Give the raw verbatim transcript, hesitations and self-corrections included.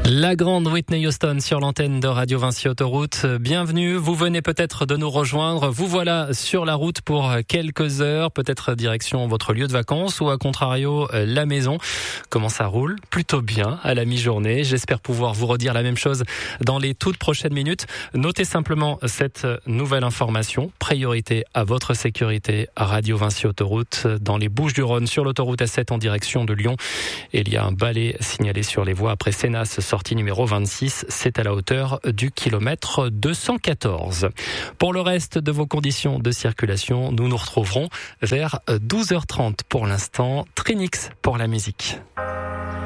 La grande Whitney Houston sur l'antenne de Radio Vinci Autoroute. Bienvenue, vous venez peut-être de nous rejoindre. Vous voilà sur la route pour quelques heures, peut-être direction votre lieu de vacances ou à contrario la maison. Comment ça roule? Plutôt bien à la mi-journée. J'espère pouvoir vous redire la même chose dans les toutes prochaines minutes. Notez simplement cette nouvelle information. Priorité à votre sécurité à Radio Vinci Autoroute. Dans les Bouches-du-Rhône, sur l'autoroute A sept en direction de Lyon, il y a un balai signalé sur les voies après Sénas, sortie numéro vingt-six, c'est à la hauteur du kilomètre deux cent quatorze. Pour le reste de vos conditions de circulation, nous nous retrouverons vers douze heures trente pour l'instant. Trinix pour la musique.